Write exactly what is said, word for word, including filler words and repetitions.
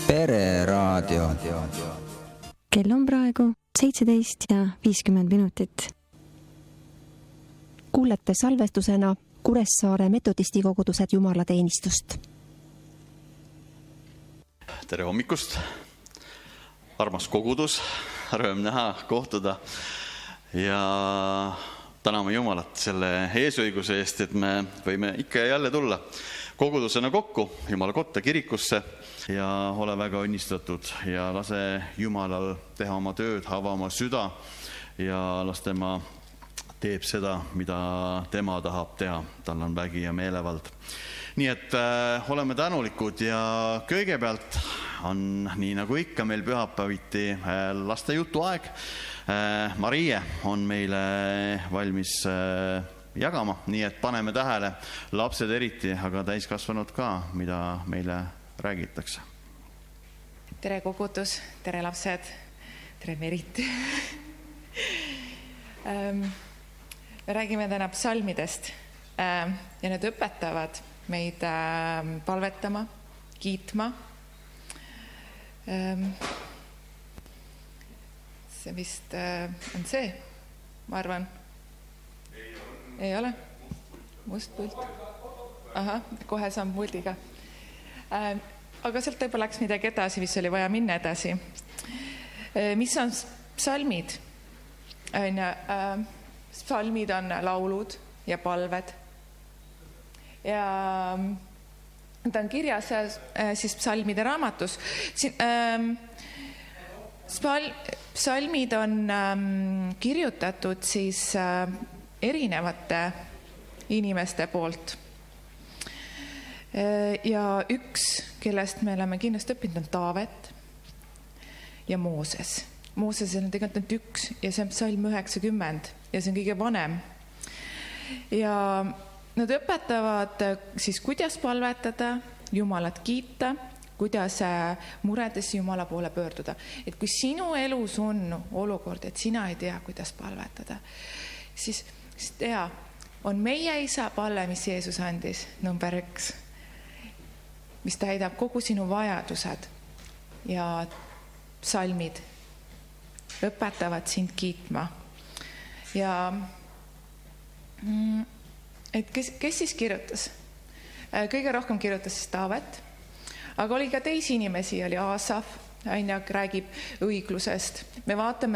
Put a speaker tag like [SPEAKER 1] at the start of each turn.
[SPEAKER 1] Pereraadio.
[SPEAKER 2] Kell on praegu seitseteist ja viiskümmend minutit.
[SPEAKER 3] Kuulete salvestusena Kuressaare metodistikogudused jumalateenistust.
[SPEAKER 4] Tere hommikust, armas kogudus, rõõm näha, kohtuda ja täname Jumalat selle eesõiguse eest, et me võime ikka ja jälle tulla kogudusena kokku Jumala kotta kirikusse ja ole väga õnnistatud ja lase Jumalal teha oma tööd, ava oma süda ja las tema teeb seda, mida tema tahab teha. Tal on vägi ja meelevald. Nii et äh, oleme tänulikud ja kõigepealt on nii nagu ikka meil pühapäeviti äh, laste jutuaeg. Äh, Marie on meile valmis äh, jagama, nii et paneme tähele, lapsed eriti, aga täiskasvanud ka, mida meile räägitakse.
[SPEAKER 5] Tere kogudus, tere lapsed, tere Merit. ähm, me räägime täna psalmidest ähm, ja need õpetavad meid ähm, palvetama, kiitma. Ähm, see vist äh, on see, ma arvan. Ei ole? Must pult. Aha, kohe saan muldiga. Äh, aga sealt juba läks midagi edasi, mis oli vaja minna edasi. Äh, mis on psalmid? On, äh, psalmid on laulud ja palved. Ja ta on kirjas äh, siis psalmide raamatus. Siin, äh, spal, psalmid on äh, kirjutatud siis äh, erinevate inimeste poolt. Ja üks, kellest me oleme kindlasti õppinud, on Taavet ja Mooses. Mooses on tegelikult üks ja see on psalm üheksakümmend ja see on kõige vanem. Ja nad õpetavad siis, kuidas palvetada, Jumalat kiita, kuidas muredes Jumala poole pöörduda. Et kui sinu elus on olukord, et sina ei tea, kuidas palvetada, siis siis tea, on meie isa palve, mis Jeesus andis, number üks, mis täidab kogu sinu vajadused ja psalmid õpetavad sind kiitma. Ja et kes, kes siis kirjutas? Kõige rohkem kirjutas siis Taavet, aga oli ka teisi inimesi, oli Aasaf, räägib õiglusest. Me vaatame